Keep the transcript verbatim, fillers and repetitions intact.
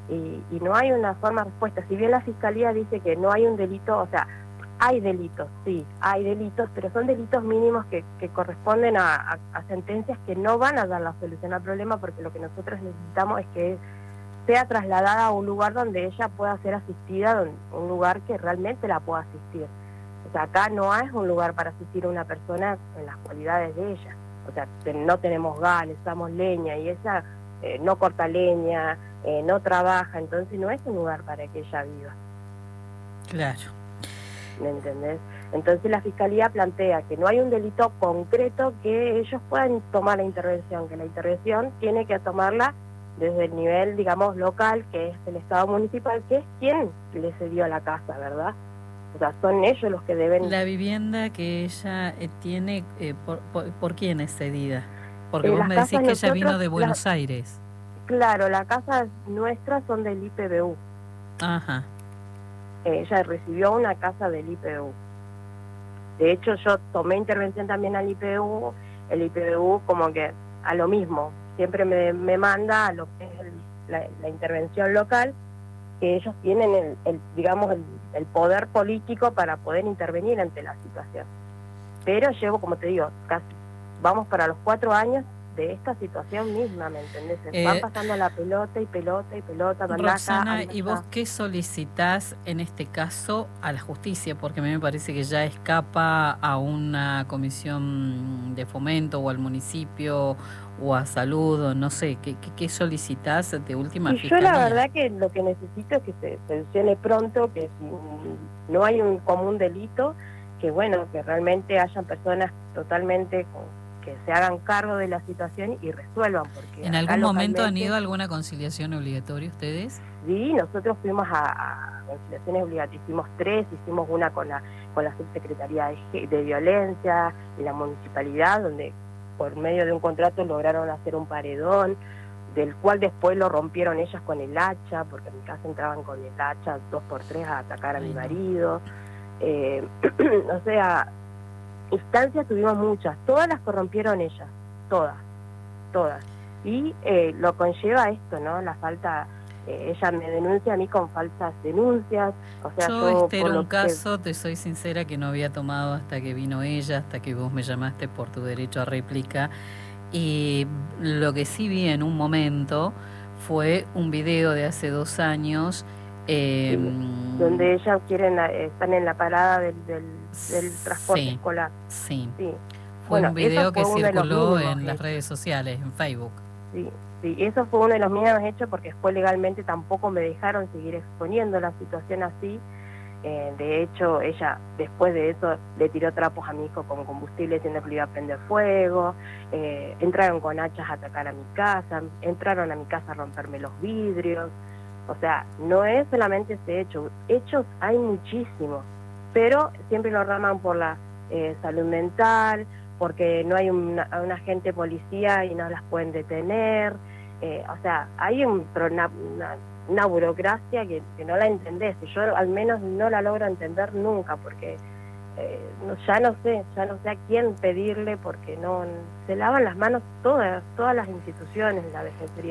y, y no hay una forma de respuesta. Si bien la Fiscalía dice que no hay un delito, o sea, hay delitos, sí, hay delitos, pero son delitos mínimos que, que corresponden a, a, a sentencias que no van a dar la solución al problema, porque lo que nosotros necesitamos es que sea trasladada a un lugar donde ella pueda ser asistida, donde, un lugar que realmente la pueda asistir. O sea, acá no es un lugar para asistir a una persona en las cualidades de ella. O sea, no tenemos gas, necesitamos leña, y ella eh, no corta leña, eh, no trabaja, entonces no es un lugar para que ella viva. Claro. ¿Me entendés? Entonces la Fiscalía plantea que no hay un delito concreto que ellos puedan tomar la intervención, que la intervención tiene que tomarla desde el nivel, digamos, local, que es el Estado municipal, que es quien le cedió la casa, ¿verdad? O sea, son ellos los que deben... La vivienda que ella eh, tiene, eh, por, por, ¿por quién es cedida? Porque eh, vos las me decís casas que ella nosotros, vino de Buenos la, Aires. Claro, las casas nuestras son del I P B U. Ajá. Ella recibió una casa del I P B U. De hecho, yo tomé intervención también al I P B U, el I P B U como que a lo mismo, siempre me, me manda a lo que es el, la, la intervención local, que ellos tienen, el, el digamos, el, el poder político para poder intervenir ante la situación. Pero llevo, como te digo, casi, vamos para los cuatro años de esta situación misma, ¿me entendés? Se eh, van pasando la pelota y pelota y pelota. Roxana, acá, ¿y vos qué solicitás en este caso a la justicia? Porque a mí me parece que ya escapa a una comisión de fomento o al municipio o a salud, o no sé, ¿qué, qué, qué solicitás de última y fiscalía? Yo la verdad que lo que necesito es que se solucione pronto, que si no hay un común delito, que bueno, que realmente hayan personas totalmente con, que se hagan cargo de la situación y resuelvan. Porque ¿En algún momento han ido a alguna conciliación obligatoria ustedes? Sí, nosotros fuimos a, a conciliaciones obligatorias, hicimos tres, hicimos una con la con la subsecretaría de, de violencia y la municipalidad, donde por medio de un contrato lograron hacer un paredón, del cual después lo rompieron ellas con el hacha, porque en mi casa entraban con el hacha dos por tres a atacar a Ay, mi marido. No. Eh, o sea, instancias tuvimos muchas, todas las corrompieron ellas, todas, todas. Y eh, lo conlleva esto, ¿no? La falta... Eh, ella me denuncia a mí con falsas denuncias. O sea, yo, yo este era un que... caso, te soy sincera, que no había tomado hasta que vino ella, hasta que vos me llamaste por tu derecho a réplica. Y lo que sí vi en un momento fue un video de hace dos años eh, sí, donde ellas quieren están en la parada del, del, del transporte sí, escolar. Sí, sí. Fue Bueno, un video que circuló en las hechos. redes sociales, en Facebook. Sí, sí, eso fue uno de los mínimos hechos, porque después legalmente tampoco me dejaron seguir exponiendo la situación así. Eh, de hecho, ella después de eso le tiró trapos a mi hijo con combustible diciendo que le iba a prender fuego, eh, entraron con hachas a atacar a mi casa, entraron a mi casa a romperme los vidrios. O sea, no es solamente ese hecho, hechos hay muchísimos, pero siempre lo raman por la eh, salud mental, porque no hay una, un agente policía y no las pueden detener. Eh, o sea, hay un, una, una, una burocracia que, que no la entendés, yo al menos no la logro entender nunca, porque eh, no, ya no sé, ya no sé a quién pedirle, porque no se lavan las manos todas, todas las instituciones, la Defensoría